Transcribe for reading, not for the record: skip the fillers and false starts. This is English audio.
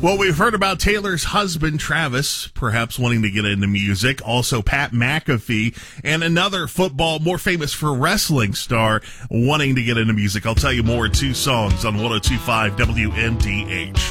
Well, we've heard about Taylor's husband, Travis, perhaps wanting to get into music. Also, Pat McAfee and another football, more famous for wrestling star, wanting to get into music. I'll tell you more in 2 songs on 102.5 WNDH.